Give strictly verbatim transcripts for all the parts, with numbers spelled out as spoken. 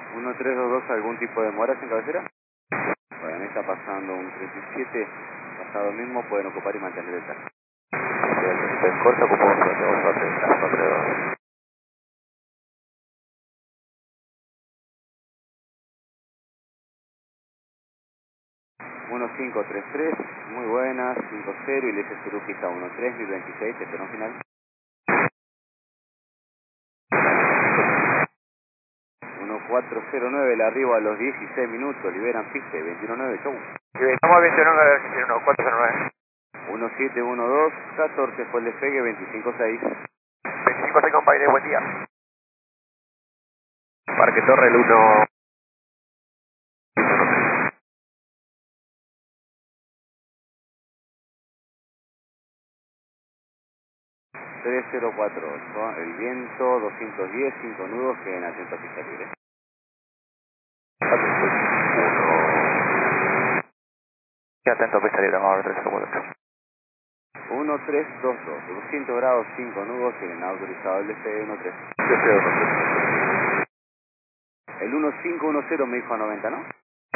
uno tres dos dos, ¿algún tipo de demora en cabecera? Bueno, está pasando un treinta y siete, pasado mismo, pueden ocupar y mantener el taxi. En corto ocupamos cuatro dos. uno cinco tres tres, muy buenas, cinco cero, y le dice Surukista uno tres, mil veintiséis, espera un final. uno cuatro cero nueve, el arribo a los dieciséis minutos, liberan piste, veintiuno nueve, chau. Estamos a veintiuno nueve, veintiuno cuatro cero nueve. uno siete uno dos, catorce fue el despegue, veinticinco seis. veinticinco seis, compañero, buen día. Parque Torre, el uno. tres cero cuatro ocho, el viento, doscientos diez, cinco nudos, queden atentos a pista libre. Qué atento a pista libre, vamos a ver tres cero cuatro. uno tres dos dos, doscientos grados, cinco nudos, tienen autorizado el despegue uno tres. El uno cinco uno cero me dijo a noventa, ¿no?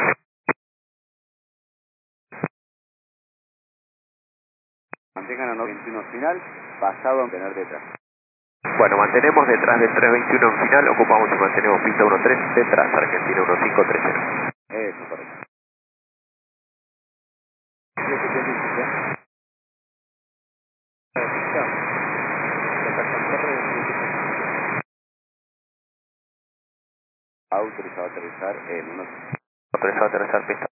Mantengan a noventa y uno final, pasado a tener detrás. Bueno, mantenemos detrás del tres veintiuno en final, ocupamos y mantenemos pista uno tres, detrás Argentina uno cinco tres cero. Eso, correcto. Autorizado a aterrizar el uno. Autorizado a aterrizar pista.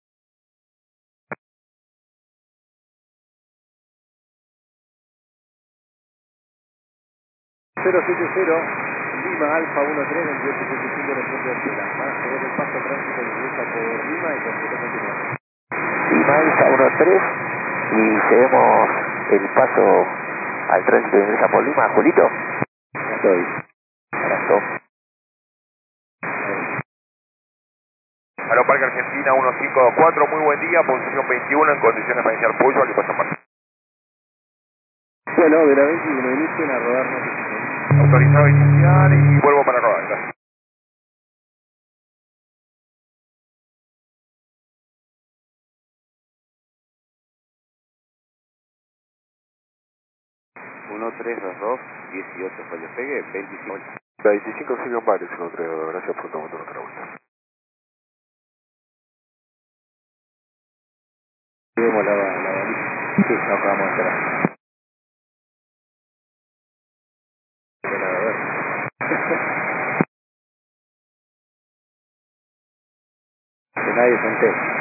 cero siete cero, Lima Alfa uno tres, veintiocho setenta y cinco en el centro de espera. Van a ceder el paso tránsito y ingresa por Lima y consulta continua. Lima Alfa uno tres y cedemos el paso al tránsito de ingresa por Lima. Julito. Estoy. Abrazo. Aeroparque Argentina uno cinco dos cuatro, muy buen día, posición veintiuno en condiciones para iniciar Puyo, aquí pasa marcha. Bueno, de la veintiuno inicien a rodar notificación. Autorizado a iniciar y vuelvo para rodar, gracias. uno tres dos dos, dieciocho fue el despegue, veinticinco. veinticinco sigue en varios, uno tres, gracias por tomar otra vuelta. Vemos la, la valija. Sí, no acabamos de esperar. Pero, a ver. Que nadie se entere.